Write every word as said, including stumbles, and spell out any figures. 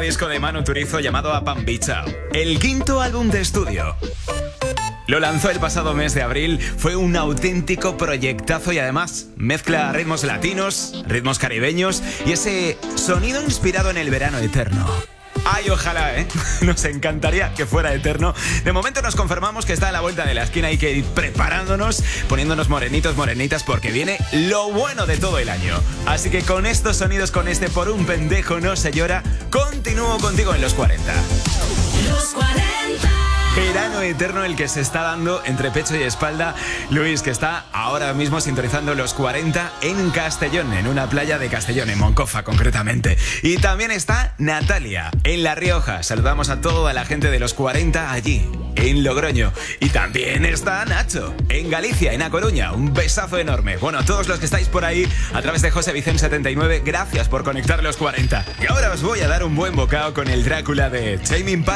disco de Manu Turizo llamado Apambichao, el quinto álbum de estudio. Lo lanzó el pasado mes de abril, fue un auténtico proyectazo y además mezcla ritmos latinos, ritmos caribeños y ese sonido inspirado en el verano eterno. Ay, ojalá, ¿eh? Nos encantaría que fuera eterno. De momento nos confirmamos que está a la vuelta de la esquina. Hay que ir preparándonos, poniéndonos morenitos, morenitas, porque viene lo bueno de todo el año. Así que con estos sonidos, con este Por un pendejo no se llora, continúo contigo en los cuarenta. Los cuarenta. Verano eterno el que se está dando entre pecho y espalda Luis, que está ahora mismo sintonizando los cuarenta en Castellón, en una playa de Castellón, en Moncofa concretamente. Y también está Natalia, en La Rioja. Saludamos a toda la gente de los cuarenta allí, en Logroño. Y también está Nacho, en Galicia, en A Coruña. Un besazo enorme. Bueno, todos los que estáis por ahí, a través de José Vicente setenta y nueve, gracias por conectar los cuarenta. Y ahora os voy a dar un buen bocado con el Drácula de Tame Impala.